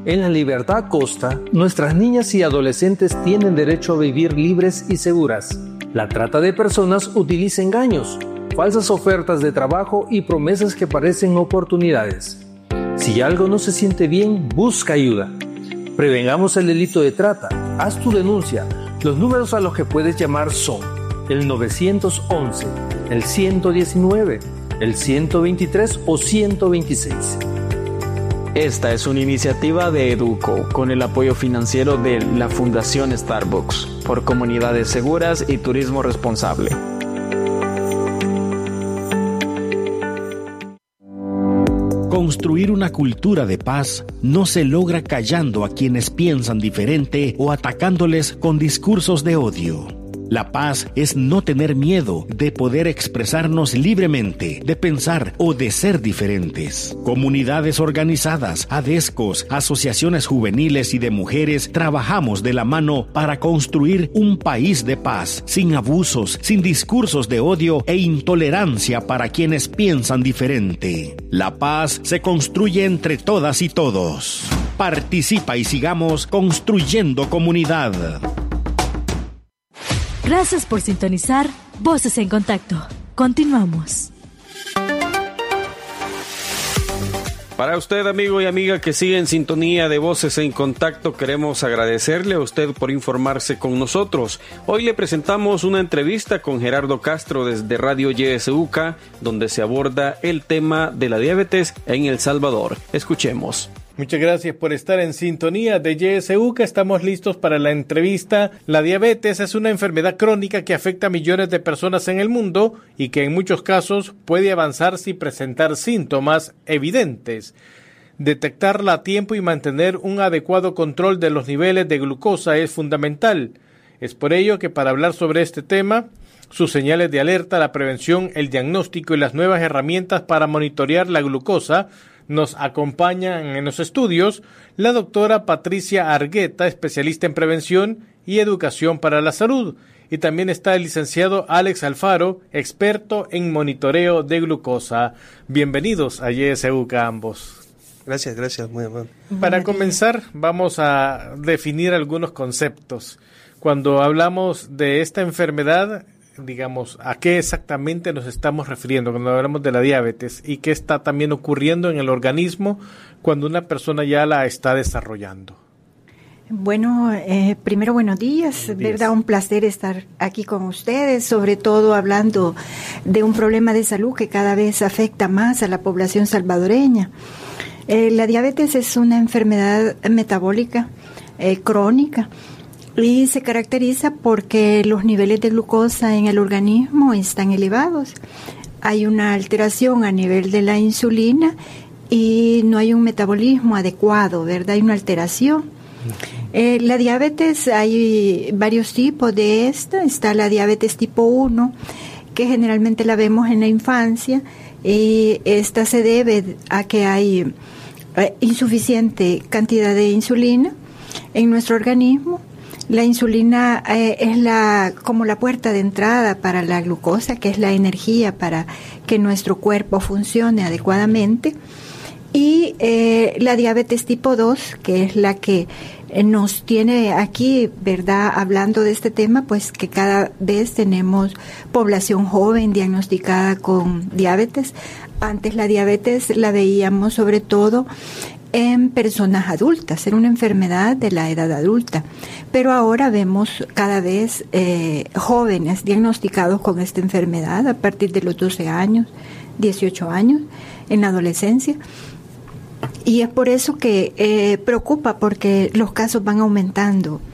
En la libertad costa, nuestras niñas y adolescentes tienen derecho a vivir libres y seguras. La trata de personas utiliza engaños, falsas ofertas de trabajo y promesas que parecen oportunidades. Si algo no se siente bien, busca ayuda. Prevengamos el delito de trata. Haz tu denuncia. Los números a los que puedes llamar son el 911, el 119, el 123 o 126. Esta es una iniciativa de Educo con el apoyo financiero de la Fundación Starbucks por comunidades seguras y turismo responsable. Construir una cultura de paz no se logra callando a quienes piensan diferente o atacándoles con discursos de odio. La paz es no tener miedo de poder expresarnos libremente, de pensar o de ser diferentes. Comunidades organizadas, ADESCOS, asociaciones juveniles y de mujeres trabajamos de la mano para construir un país de paz, sin abusos, sin discursos de odio e intolerancia para quienes piensan diferente. La paz se construye entre todas y todos. Participa y sigamos construyendo comunidad. Gracias por sintonizar Voces en Contacto. Continuamos. Para usted, amigo y amiga que sigue en sintonía de Voces en Contacto, queremos agradecerle a usted por informarse con nosotros. Hoy le presentamos una entrevista con Gerardo Castro desde Radio YSUK, donde se aborda el tema de la diabetes en El Salvador. Escuchemos. Muchas gracias por estar en sintonía de YSUK. Estamos listos para la entrevista. La diabetes es una enfermedad crónica que afecta a millones de personas en el mundo y que en muchos casos puede avanzar sin presentar síntomas evidentes. Detectarla a tiempo y mantener un adecuado control de los niveles de glucosa es fundamental. Es por ello que para hablar sobre este tema, sus señales de alerta, la prevención, el diagnóstico y las nuevas herramientas para monitorear la glucosa, nos acompañan en los estudios la doctora Patricia Argueta, especialista en prevención y educación para la salud. Y también está el licenciado Alex Alfaro, experto en monitoreo de glucosa. Bienvenidos a YSUK ambos. Gracias, muy amable. Para comenzar, vamos a definir algunos conceptos. Cuando hablamos de esta enfermedad, digamos, ¿a qué exactamente nos estamos refiriendo cuando hablamos de la diabetes? ¿Y qué está también ocurriendo en el organismo cuando una persona ya la está desarrollando? Bueno, primero buenos días, ¿verdad? Un placer estar aquí con ustedes, sobre todo hablando de un problema de salud que cada vez afecta más a la población salvadoreña. La diabetes es una enfermedad metabólica crónica, y se caracteriza porque los niveles de glucosa en el organismo están elevados. Hay una alteración a nivel de la insulina y no hay un metabolismo adecuado, ¿verdad? Hay una alteración. La diabetes, hay varios tipos de esta. Está la diabetes tipo 1, que generalmente la vemos en la infancia, y esta se debe a que hay insuficiente cantidad de insulina en nuestro organismo. La insulina es como la puerta de entrada para la glucosa, que es la energía para que nuestro cuerpo funcione adecuadamente. Y la diabetes tipo 2, que es la que nos tiene aquí, ¿verdad?, hablando de este tema, pues que cada vez tenemos población joven diagnosticada con diabetes. Antes la diabetes la veíamos sobre todo en personas adultas, era una enfermedad de la edad adulta, pero ahora vemos cada vez jóvenes diagnosticados con esta enfermedad a partir de los 12 años, 18 años, en la adolescencia, y es por eso que preocupa, porque los casos van aumentando